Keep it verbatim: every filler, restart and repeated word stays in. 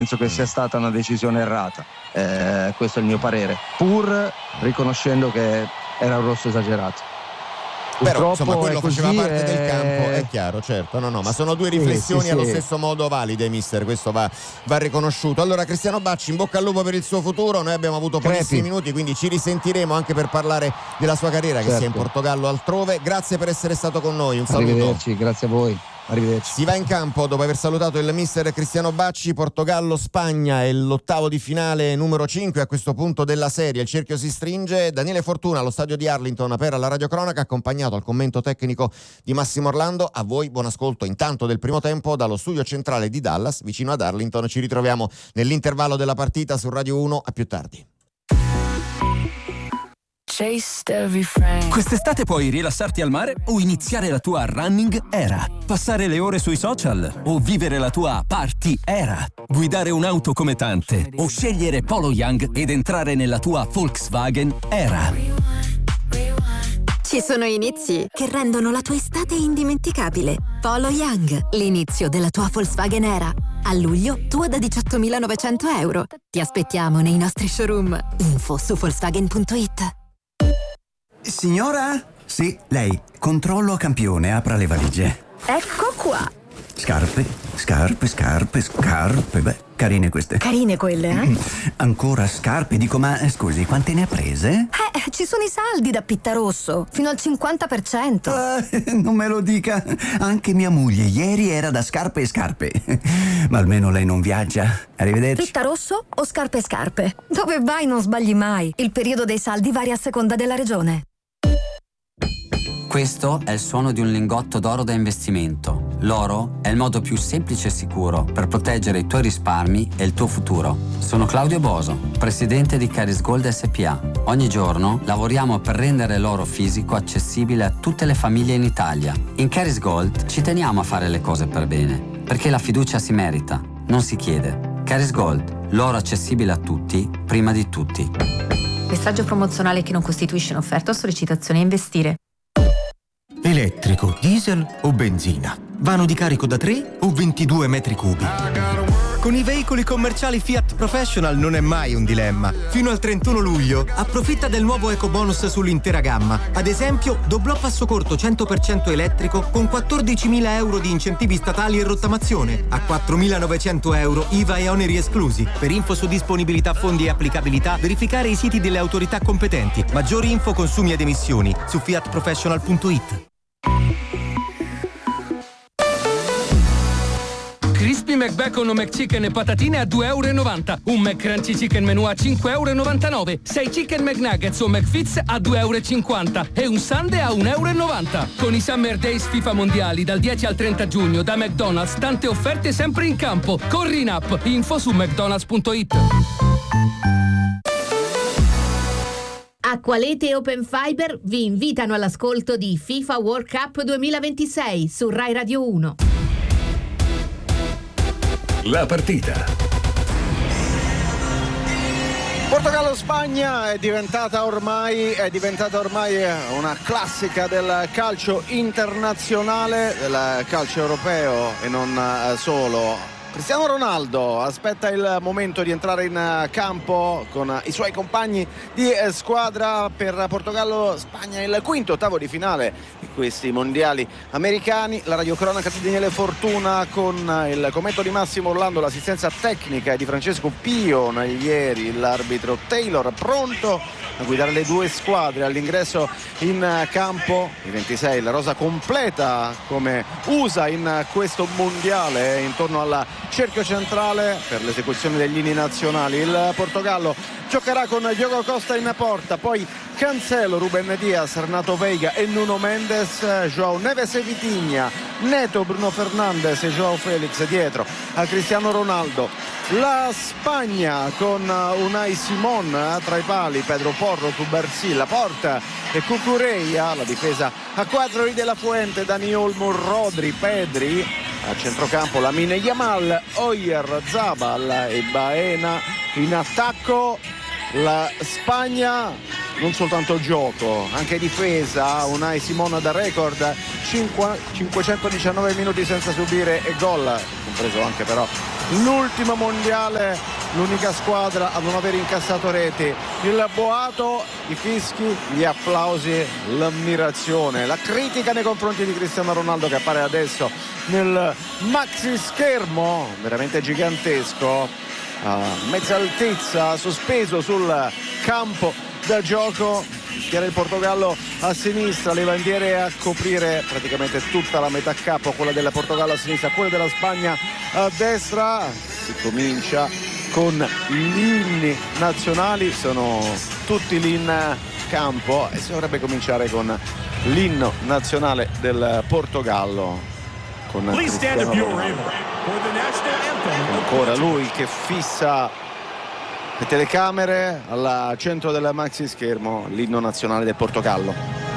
penso che sia stata una decisione errata, eh, questo è il mio parere, pur riconoscendo che era un rosso esagerato. Però insomma quello è così, faceva parte è... del campo, è chiaro, certo, no no, ma sono due riflessioni sì, sì, allo sì. stesso modo valide, mister, questo va, va riconosciuto. Allora Cristiano Bacci, in bocca al lupo per il suo futuro, noi abbiamo avuto Crepi. pochissimi minuti, quindi ci risentiremo anche per parlare della sua carriera, certo, che sia in Portogallo o altrove. Grazie per essere stato con noi, un saluto. Arrivederci, grazie a voi. Arrivederci. Si va in campo dopo aver salutato il mister Cristiano Bacci. Portogallo-Spagna è l'ottavo di finale numero cinque a questo punto della serie. Il cerchio si stringe. Daniele Fortuna allo stadio di Arlington per la radiocronaca, accompagnato al commento tecnico di Massimo Orlando. A voi buon ascolto intanto del primo tempo dallo studio centrale di Dallas, vicino ad Arlington. Ci ritroviamo nell'intervallo della partita su Radio uno. A più tardi. Quest'estate puoi rilassarti al mare o iniziare la tua running era, passare le ore sui social o vivere la tua party era, guidare un'auto come tante o scegliere Polo Young ed entrare nella tua Volkswagen era. Ci sono inizi che rendono la tua estate indimenticabile. Polo Young, l'inizio della tua Volkswagen era. A luglio, tua da diciottomilanovecento euro. Ti aspettiamo nei nostri showroom. Info su Volkswagen punto it. Signora? Sì, lei. Controllo a campione, apra le valigie. Ecco qua. Scarpe, scarpe, scarpe, scarpe. Beh, carine queste. Carine quelle, eh? Ancora scarpe, dico, ma scusi, quante ne ha prese? Eh, ci sono i saldi da Pittarosso, fino al cinquanta per cento. Eh, non me lo dica. Anche mia moglie ieri era da scarpe e scarpe. Ma almeno lei non viaggia. Arrivederci. Pittarosso o scarpe e scarpe? Dove vai non sbagli mai. Il periodo dei saldi varia a seconda della regione. Questo è il suono di un lingotto d'oro da investimento. L'oro è il modo più semplice e sicuro per proteggere i tuoi risparmi e il tuo futuro. Sono Claudio Boso, presidente di Caris Gold S P A. Ogni giorno lavoriamo per rendere l'oro fisico accessibile a tutte le famiglie in Italia. In Caris Gold ci teniamo a fare le cose per bene, perché la fiducia si merita, non si chiede. Caris Gold, l'oro accessibile a tutti, prima di tutti. Messaggio promozionale che non costituisce un'offerta o sollecitazione a investire. Elettrico, diesel o benzina? Vano di carico da tre o ventidue metri cubi? Con i veicoli commerciali Fiat Professional non è mai un dilemma. Fino al trentuno luglio approfitta del nuovo ecobonus sull'intera gamma. Ad esempio, doblò passo corto cento per cento elettrico con quattordicimila euro di incentivi statali e rottamazione. A quattromilanovecento euro I V A e oneri esclusi. Per info su disponibilità, fondi e applicabilità, verificare i siti delle autorità competenti. Maggiori info, consumi ed emissioni su fiat professional punto it. Crispy McBacon o McChicken e patatine a due e novanta euro. Un McCrunchy Chicken Menù a cinque e novantanove euro. sei Chicken McNuggets o McFits a due e cinquanta euro. E un Sundae a un e novanta euro. Con i Summer Days FIFA Mondiali dal dieci al trenta giugno da McDonald's, tante offerte sempre in campo. Corri in app. Info su mcdonalds punto it. Acqualete e Open Fiber vi invitano all'ascolto di FIFA World Cup duemilaventisei su Rai Radio uno. La partita. Portogallo-Spagna è diventata ormai è diventata ormai una classica del calcio internazionale, del calcio europeo e non solo. Cristiano Ronaldo aspetta il momento di entrare in campo con i suoi compagni di squadra per Portogallo-Spagna, il quinto ottavo di finale di questi mondiali americani. La radiocronaca di Daniele Fortuna con il commento di Massimo Orlando, l'assistenza tecnica di Francesco Pio Naglieri, l'arbitro Taylor pronto a guidare le due squadre all'ingresso in campo. I ventisei, la rosa completa come usa in questo mondiale intorno alla cerchio centrale per l'esecuzione degli inni nazionali. Il Portogallo giocherà con Diogo Costa in porta, poi Cancelo, Ruben Dias, Renato Veiga e Nuno Mendes, João Neves e Vitinha, Neto, Bruno Fernandes e João Felix dietro a Cristiano Ronaldo. La Spagna con Unai Simon tra i pali, Pedro Porro, Cubarsí, Laporta e Cucurella, la difesa a quattro di De La Fuente, Dani Olmo, Rodri, Pedri, a centrocampo Lamine Yamal, Oyer, Zabal e Baena in attacco. La Spagna non soltanto gioco, anche difesa. Unai Simon da record, cinquecentodiciannove minuti senza subire e gol, compreso anche però l'ultimo mondiale, l'unica squadra a non aver incassato reti. Il boato, i fischi, gli applausi, l'ammirazione, la critica nei confronti di Cristiano Ronaldo, che appare adesso nel maxi schermo veramente gigantesco, a mezza altezza, sospeso sul campo da gioco. Schiera il Portogallo a sinistra, le bandiere a coprire praticamente tutta la metà campo, quella del Portogallo a sinistra, quella della Spagna a destra. Si comincia con gli inni nazionali, sono tutti lì in campo e si dovrebbe cominciare con l'inno nazionale del Portogallo, con Cristiano Ronaldo. Ancora lui che fissa le telecamere al centro del maxi schermo, l'inno nazionale del Portogallo.